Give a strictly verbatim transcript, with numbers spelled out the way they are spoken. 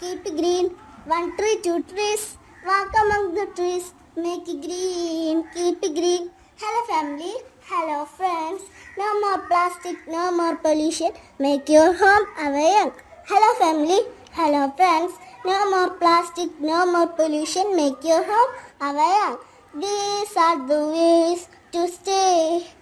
keep it green. One tree, two trees, walk among the trees, make it green, keep it green. Hello family, hello friends. No more plastic, no more pollution. Make your home our young. Hello family, hello friends. No more plastic, no more pollution. Make your home our young. These are the ways to stay